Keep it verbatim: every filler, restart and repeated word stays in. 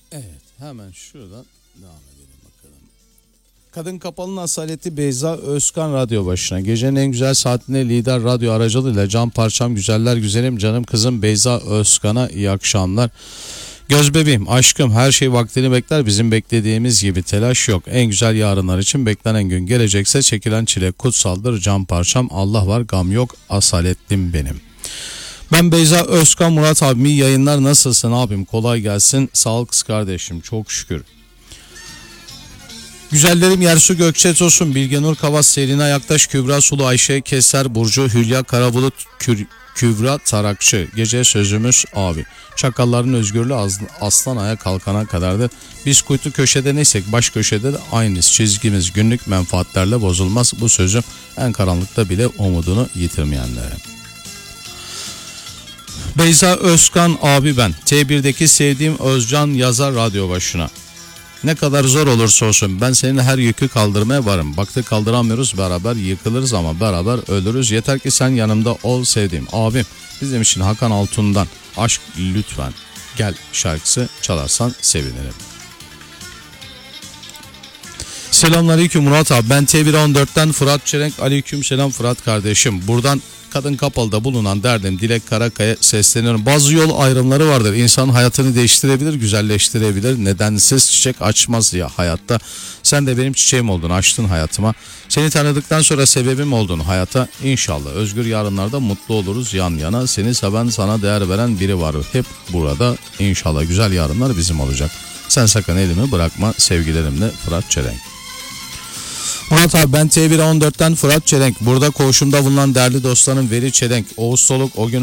Evet, hemen şuradan devam edelim bakalım. Kadın Kapalının asaleti Beyza Özkan radyo başına. Gecenin en güzel saatinde lider radyo aracılığıyla can parçam güzeller güzelim canım kızım Beyza Özkan'a iyi akşamlar. Göz bebeğim, aşkım, her şey vaktini bekler, bizim beklediğimiz gibi telaş yok. En güzel yarınlar için beklenen gün gelecekse çekilen çile kutsaldır can parçam, Allah var gam yok asaletlim benim. Ben Beyza Özkan, Murat abim iyi yayınlar, nasılsın abim, kolay gelsin, sağ ol kız kardeşim, çok şükür. Güzellerim Yersu Gökçe Tosun, Bilge Nur Kavas, Selina Yaktaş, Kübra Sulu, Ayşe Keser, Burcu, Hülya Karabulut, Kür, Kübra Tarakçı. Gece sözümüz abi. Çakalların özgürlüğü aslan aya kalkana kadardır. Biz kuytu köşede neysek baş köşede de aynıyız. Çizgimiz günlük menfaatlerle bozulmaz. Bu sözüm en karanlıkta bile umudunu yitirmeyenlere. Beyza Özkan abi ben. T birdeki sevdiğim Özcan yazar radyo başına. Ne kadar zor olursa olsun ben senin her yükü kaldırmaya varım. Baktı kaldıramıyoruz, beraber yıkılırız ama beraber ölürüz. Yeter ki sen yanımda ol sevdiğim abim. Bizim için Hakan Altun'dan Aşk Lütfen Gel şarkısı çalarsan sevinirim. Selamünaleyküm Murat abi, ben T bir on dörtten Fırat Çelenk. Aleyküm selam Fırat kardeşim. Buradan Kadın Kapalı'da bulunan derdim Dilek Karakaya sesleniyorum. Bazı yol ayrımları vardır. İnsanın hayatını değiştirebilir, güzelleştirebilir. Nedensiz çiçek açmaz ya hayatta. Sen de benim çiçeğim oldun, açtın hayatıma. Seni tanıdıktan sonra sebebim oldun hayata. İnşallah özgür yarınlarda mutlu oluruz yan yana. Seni seven, sana değer veren biri var. Hep burada. İnşallah güzel yarınlar bizim olacak. Sen sakın elimi bırakma, sevgilerimle Fırat Çelenk. Murat abi, ben T bir on dörtten Fırat Çelenk. Burada koğuşumda bulunan değerli dostlarım Veli Çelenk, Oğuz Soluk, o gün